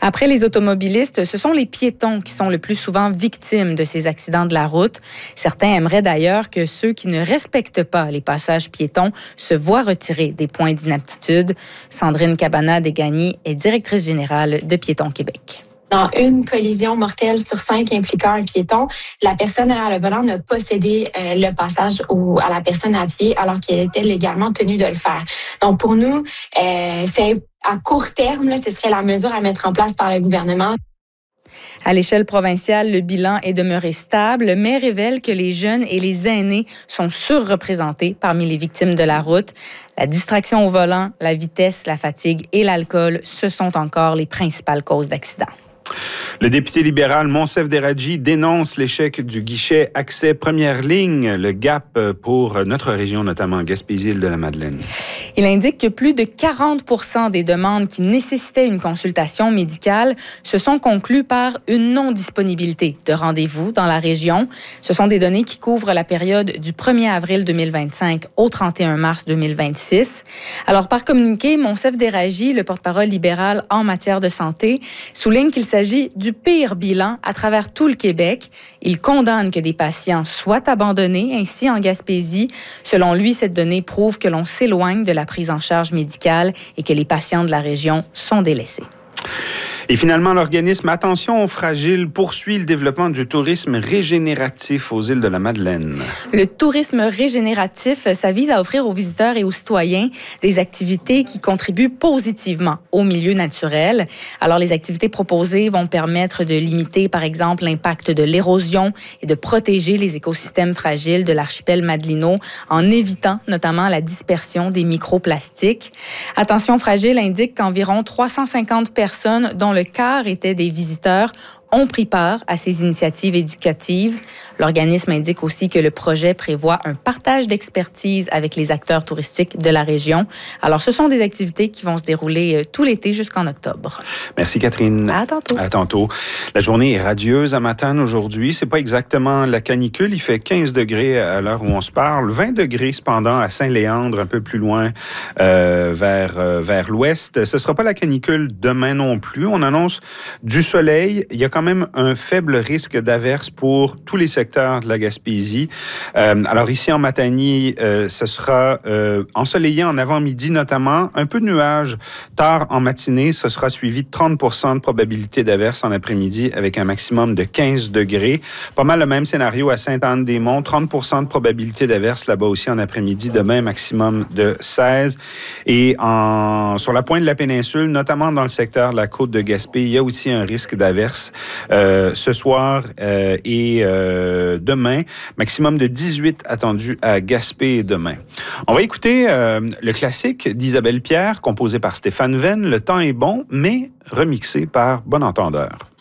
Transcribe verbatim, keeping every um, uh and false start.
Après les automobilistes, ce sont les piétons qui sont le plus souvent victimes de ces accidents de la route. Certains aimeraient d'ailleurs que ceux qui ne respectent pas les passages piétons se voient retirer des points d'inaptitude. Sandrine Cabana-Desgagnés est directrice générale de Piétons Québec. Dans une collision mortelle sur cinq impliquant un piéton, la personne à le volant n'a pas cédé euh, le passage au, à la personne à pied alors qu'elle était légalement tenue de le faire. Donc pour nous, euh, c'est à court terme, là, ce serait la mesure à mettre en place par le gouvernement. À l'échelle provinciale, le bilan est demeuré stable, mais révèle que les jeunes et les aînés sont surreprésentés parmi les victimes de la route. La distraction au volant, la vitesse, la fatigue et l'alcool, ce sont encore les principales causes d'accidents. Le député libéral Monsef Deradji dénonce l'échec du guichet accès première ligne, le G A P pour notre région, notamment Gaspésie-Île-de-la-Madeleine. Il indique que plus de quarante pour cent des demandes qui nécessitaient une consultation médicale se sont conclues par une non-disponibilité de rendez-vous dans la région. Ce sont des données qui couvrent la période du premier avril deux mille vingt-cinq au trente et un mars deux mille vingt-six. Alors, par communiqué, Monsef Deradji, le porte-parole libéral en matière de santé, souligne qu'il s'agit du pire bilan à travers tout le Québec. Il condamne que des patients soient abandonnés ainsi en Gaspésie. Selon lui, cette donnée prouve que l'on s'éloigne de la prise en charge médicale et que les patients de la région sont délaissés. Et finalement, l'organisme Attention aux fragiles poursuit le développement du tourisme régénératif aux îles de la Madeleine. Le tourisme régénératif, ça vise à offrir aux visiteurs et aux citoyens des activités qui contribuent positivement au milieu naturel. Alors, les activités proposées vont permettre de limiter, par exemple, l'impact de l'érosion et de protéger les écosystèmes fragiles de l'archipel madelino en évitant notamment la dispersion des microplastiques. Attention fragile indique qu'environ trois cent cinquante personnes, dont le quart étaient des visiteurs, ont pris part à ces initiatives éducatives. L'organisme indique aussi que le projet prévoit un partage d'expertise avec les acteurs touristiques de la région. Alors, ce sont des activités qui vont se dérouler tout l'été jusqu'en octobre. Merci, Catherine. À tantôt. À tantôt. La journée est radieuse à Matane aujourd'hui. C'est pas exactement la canicule. Il fait quinze degrés à l'heure où on se parle. vingt degrés, cependant, à Saint-Léandre, un peu plus loin, euh, vers, euh, vers l'ouest. Ce sera pas la canicule demain non plus. On annonce du soleil. Il y a quand même un faible risque d'averse pour tous les secteurs de la Gaspésie. Euh, alors ici en Matanie, euh, ce sera euh, ensoleillé en avant-midi notamment, un peu de nuages tard en matinée. Ce sera suivi de trente pour cent de probabilité d'averse en après-midi avec un maximum de quinze degrés. Pas mal le même scénario à Sainte-Anne-des-Monts, trente pour cent de probabilité d'averse là-bas aussi en après-midi, demain maximum de seize. Et en, sur la pointe de la péninsule, notamment dans le secteur de la côte de Gaspé, il y a aussi un risque d'averse. Euh, ce soir euh, et euh, demain, maximum de dix-huit attendu à Gaspé demain. On va écouter euh, le classique d'Isabelle Pierre, composé par Stéphane Venn, Le temps est bon, mais remixé par Bon Entendeur.